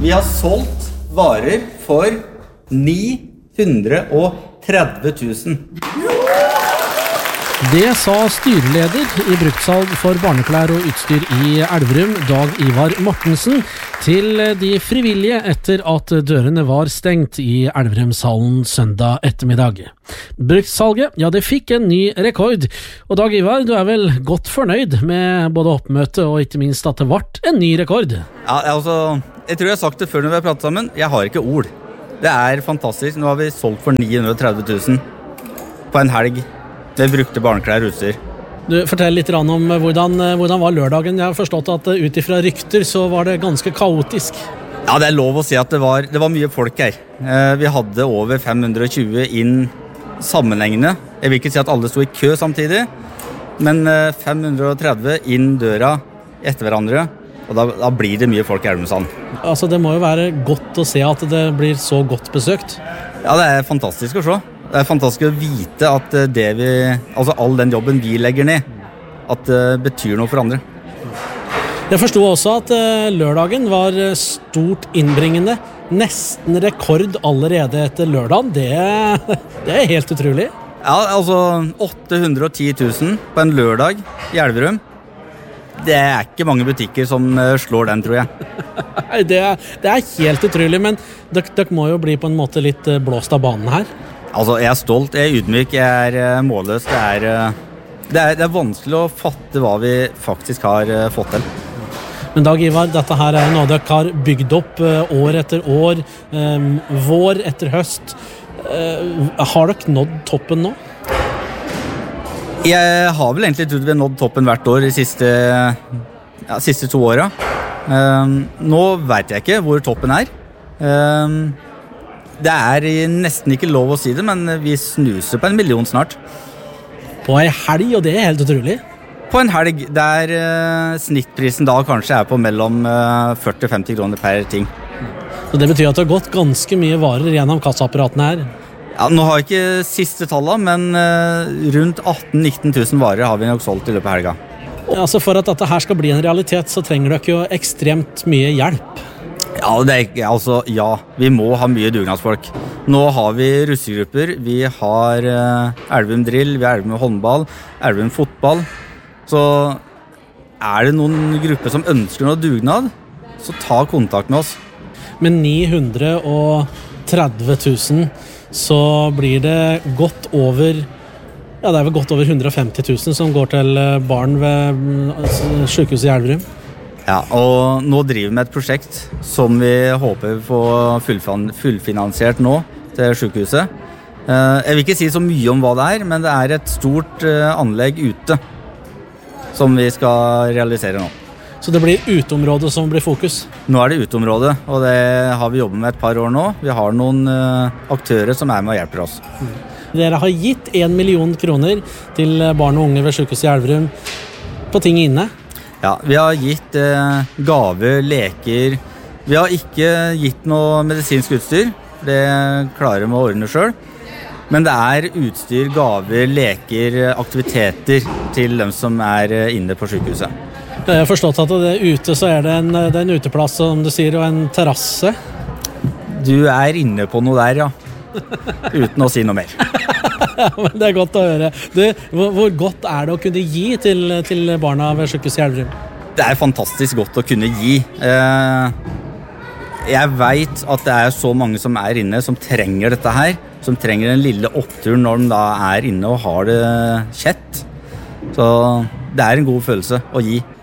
Vi har solgt varer for 930 000. Det sa styreleder I bruktsalg for barneklær og utstyr I Elverum, Dag Ivar Mortensen, til de frivillige etter at dørene var stengt I Elverumshallen søndag ettermiddag. Bruktsalget, ja, det fikk en ny rekord, og Dag Ivar, du vel godt fornøyd med både oppmøtet og ikke minst at det ble en ny rekord? Ja, altså, jeg tror jeg har sagt det før når vi har pratet sammen, jeg har ikke ord. Det fantastisk, nå har vi solgt for 930 000 på en helg. Det brukte barneklær utstyr. Du, fortell litt om hvordan var lørdagen. Jeg har forstått at utifra rykter så var det ganske kaotisk. Ja, det lov å si at det var mye folk her. Vi hadde over 520 inn sammenhengende. Jeg vil ikke si at alle stod I kø samtidig, men 530 inn døra etter hverandre, og da blir det mye folk I Elverumshallen. Altså, det må jo være godt å se at det blir så godt besøkt. Ja, det fantastisk å se. Det fantastisk å vite at all den jobben vi legger ned, at det betyr noe for andre. Jeg forstod også at lørdagen var stort innbringende. Nesten rekord allerede etter lørdagen. Det helt utrolig. Ja, altså 810 000 på en lørdag I Elverum. Det ikke mange butikker som slår den, tror jeg. Nei, det helt utrolig, men dere må jo bli på en måte litt blåst av banen her. Altså, jeg stolt, jeg ydmyk, jeg målløs. Det vanskelig å fatte hva vi faktisk har fått til. Men Dag Ivar, dette her noe dere har bygd opp år etter år, vår etter høst. Har dere nådd toppen nå? Jeg har vel egentlig trodd vi har nådd toppen hvert år de siste 2 årene. Nå vet jeg ikke hvor toppen Det nesten ikke lov å si det, men vi snuser på 1 million snart. På en helg, og det helt utrolig. På en helg, der snittprisen da kanskje på mellom 40-50 kroner per ting. Så det betyr at det har gått ganske mye varer gjennom kassaapparatene her. Ja, nå har jeg ikke siste tallet, men rundt 18-19 000 varer har vi nok solgt I løpet av helga. Altså for at dette her skal bli en realitet, så trenger dere jo ekstremt mye hjelp. Ja, vi må ha mye dugnadsfolk. Nå har vi russegrupper, vi har Elverum Drill, vi har Elverum håndball, Elverum fotball. Så det noen grupper som ønsker noe dugnad, så ta kontakt med oss. Med 930 000 så blir det godt over, ja, det vel godt over 150 000 som går til barn ved sykehuset I Elverum. Ja, og nå driver vi med et prosjekt som vi håper får fullfinansiert nå til sykehuset. Jeg vil ikke si så mye om hva det men det et stort anlegg ute som vi skal realisere nå. Så det blir uteområdet som blir fokus? Nå det uteområdet, og det har vi jobbet med et par år nå. Vi har noen aktører som med og hjelper oss. Dere har gitt 1 million kroner til barn og unge ved sykehuset I Elverum på ting inne. Ja, vi har gitt gaver, leker. Vi har ikke gitt noe medisinsk utstyr. Det klarer vi å ordne selv. Men det utstyr, gaver, leker, aktiviteter til dem som inne på sykehuset. Jeg har forstått at ute så det en uteplass, som du sier, og en terrasse. Du inne på noe der, ja. Uten å si noe mer. Ja, men det godt å høre. Du, hvor godt det å kunne gi til barna ved sykehuset I Elverum? Det fantastisk godt å kunne gi. Jeg vet at det så mange som inne som trenger dette her, som trenger en lille opptur når de da inne og har det kjett. Så det en god følelse å gi.